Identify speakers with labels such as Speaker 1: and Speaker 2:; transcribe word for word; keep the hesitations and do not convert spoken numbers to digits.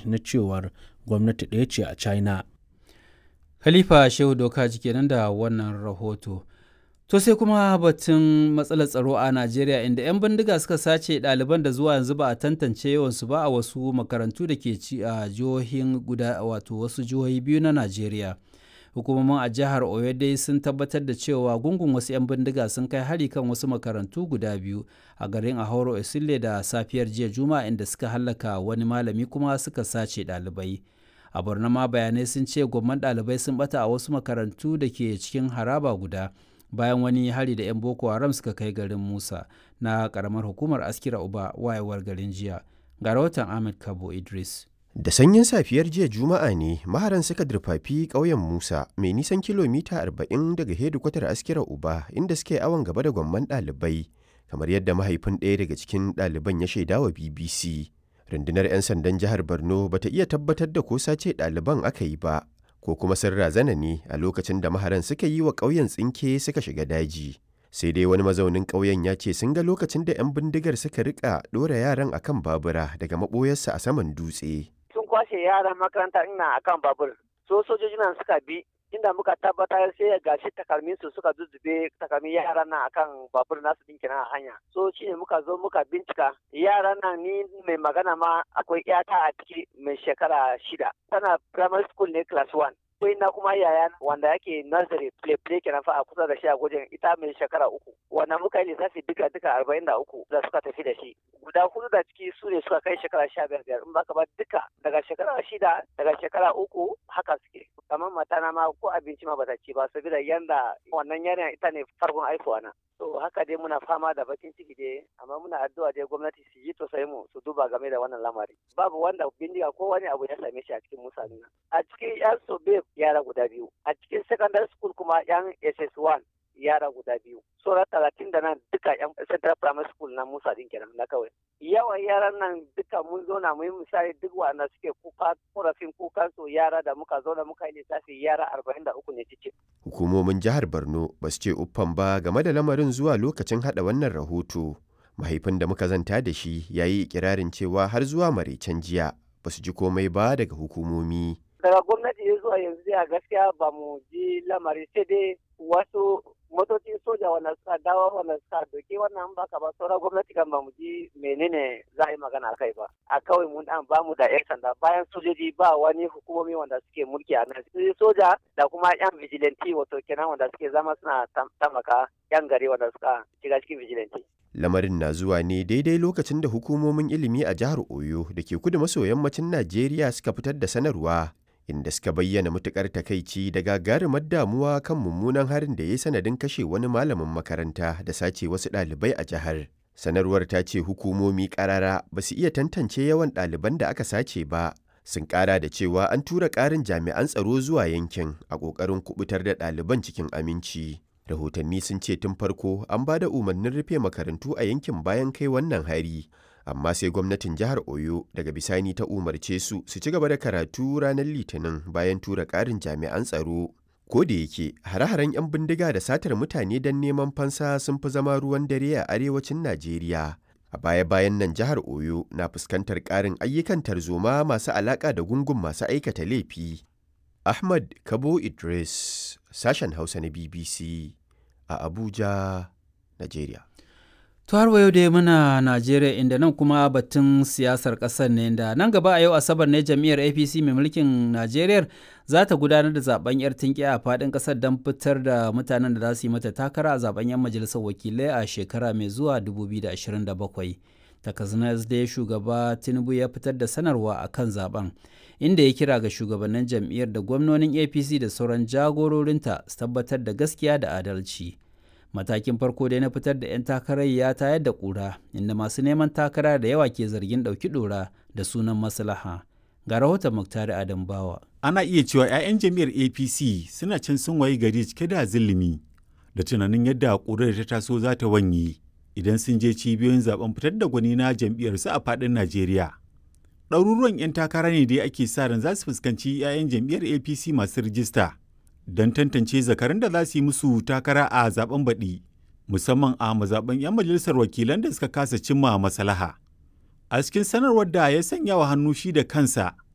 Speaker 1: na cewar gwamnati ɗaya ce a China.
Speaker 2: Khalifa Shehu Dokaji kenan da wannan rahoto. To sai kuma batun matsalar tsaro a Najeriya inda 'yan bindiga suka sace ɗaliban da zuwa yanzu ba a tantance yawansu ba a wasu makarantu da ke ci a jihohin guda wato wasu jihohi biyu na Najeriya. Hukumomin a jihar Oyo dai sun tabbatar da cewa gungun wasu 'yan bindiga sun kai hari kan wasu makarantu guda biyu a garin Ahoro Esile da safiyar jiya Juma'a inda suka hallaka wani malami kuma suka sace ɗalibai. A Borno ma bayanai sun ce gwamman ɗalibai sun bata a wasu makarantu da ke cikin haraba guda bayan wani hari da 'yan Boko Haram suka kai garin Musa na karamar hukumar Askira Uba wayewar garin jiya. Ga rahoton Ahmed Kabo Idris.
Speaker 3: Da sanyin safiyar jiya Juma'a ne maharan suka durfafi ƙauyen Musa mai nisan kilomita arba'in daga hedikwatar Askira Uba inda suke awon gaba da gwamman ɗalibai kamar yadda mahaifin ɗaya daga cikin ɗaliban ya shaidawa B B C. Rundunar 'yan sandan jihar Borno bata iya tabbatar da ko sace ɗaliban aka yi ba ko kuma sun razana ne a lokacin da maharan suka yi wa ƙauyen tsinke suka shiga daji. Sai dai wani mazaunin ƙauyen ya ce sun ga lokacin da 'yan bindigar suka rika ɗora yaran akan babura daga maɓoyarsa a saman dutse.
Speaker 4: Sun kwashe yaran makaranta ina akan babur, so sojoji nan suka bi inda muka tabbatar sai gashi takalmin su suka zuzzube takalmin yaran nan akan babur nasu din kenan a hanya. So shine muka zo muka bincika yaran nan ni mai magana ma akwai yata a ciki mai shekara shida. Tana primary school ne class one. Akwai na kuma yaya wanda yake nursery play play kenan fa a kusa da shi a gwajin ita mai shekara uku. Wanda muka yi lissafi duka duka arba'in da uku da suka tafi da shi. Guda hudu da ciki su ne suka kai shekara sha biyar biyar in baka ba duka daga shekara shida daga shekara uku haka suke. Kamar mata na ma ko abinci ma bata ci ba saboda yanda wannan yarinya ita ne farkon haihuwa na. To haka dai muna fama da bakin ciki dai amma muna addu'a dai gwamnati su yi tosai mu su duba game da wannan lamari. Babu wanda bindiga ko wani abu ya same shi a cikin Musa nan. A cikin yan sobe yara guda biyu. A cikin secondary school kuma yan S S one yara guda biyu. Sauran talatin da nan duka yan central primary school na Musa din kenan na kawai. Yawan yaran nan duka mun zauna mu yi misali duk wanda suke kuka korafin kukan su yara da muka zauna muka yi lissafi yara arba'in da uku ne cikin.
Speaker 3: Hukumomin jihar Borno ba su ce uffan ba game da lamarin zuwa lokacin hada wannan rahoto. Mahaifin da muka zanta da shi ya yi ikirarin cewa har zuwa maraicen jiya ba su ji komai ba daga hukumomi.
Speaker 4: Daga gwamnati zuwa yanzu a gaskiya ba mu ji lamari sai dai wasu motocin soja wanda suka dawo wanda suka doke wannan baka ba sauran gwamnati kan ba mu ji menene za a yi magana kai ba a kawai mun dan ba mu da yan sanda bayan sojoji ba wani hukumomi wanda suke mulki a nan soja da kuma yan vigilante wato kenan wanda suke zama suna tamaka yan gari wanda suka shiga cikin vigilante.
Speaker 3: Lamarin na zuwa ne daidai lokacin da hukumomin ilimi a jihar Oyo da ke kudu maso yammacin Najeriya suka fitar da sanarwa inda suka bayyana matukar takaici da gagarumar damuwa kan mummunan harin da ya yi sanadin kashe wani malamin makaranta da sace wasu ɗalibai a jihar. Sanarwar ta ce hukumomi ƙarara ba su iya tantance yawan ɗaliban da aka sace ba. Sun ƙara da cewa an tura ƙarin jami'an tsaro zuwa yankin a ƙoƙarin kubutar da ɗaliban cikin aminci. Rahotanni sun ce tun farko an ba da umarnin rufe makarantu a yankin bayan kai wannan hari. Amma sai gwamnatin jihar Oyo daga bisani ta umarce su su ci gaba da karatu ranar Litinin bayan tura ƙarin jami'an tsaro. Ko da yake hare-haren 'yan bindiga da satar mutane don neman fansa sun fi zama ruwan dare a arewacin Najeriya. A baya-bayan nan jihar Oyo na fuskantar ƙarin ayyukan tarzoma masu alaƙa da gungun masu aikata laifi. Ahmad Kabo Idris, sashen Hausa na B B C a Abuja, Najeriya.
Speaker 2: To har yau dai muna Najeriya inda nan kuma batun siyasar ƙasar ne da nan gaba a yau Asabar ne jam'iyyar A P C mai mulkin Najeriya za ta gudanar da zaben yar tinkiya a faɗin ƙasar don fitar da mutanen da za su yi mata takara a zaben yan majalisar wakilai a shekara mai zuwa dubu biyu da ashirin da bakwai. Takanas dai shugaba Tinubu ya fitar da sanarwa a kan zaben inda ya kira ga shugabannin jam'iyyar da gwamnonin A P C da sauran jagororinta su tabbatar da gaskiya da adalci. Matakin farko dai na fitar da 'yan takarar ya tayar da ƙura inda masu neman takara da yawa ke zargin ɗauki ɗora da sunan maslaha. Ga rahoton Muktari Adam Bawa.
Speaker 5: Ana iya cewa 'ya'yan jam'iyyar A P C suna can sun wayi gari cike da zilimi da tunanin yadda ƙurar ta taso za ta wanye idan sun je cibiyoyin zaben fitar da gwani na jam'iyyarsu a faɗin Najeriya. Ɗaruruwan 'yan takara ne dai ake sa ran za su fuskanci 'ya'yan jam'iyyar A P C masu rijista don tantance zakarun da za su yi musu takara a zaben baɗi, musamman a mazaɓen 'yan majalisar wakilan da suka kasa cimma maslaha. A cikin sanarwar da ya sanya wa hannu shi da kansa,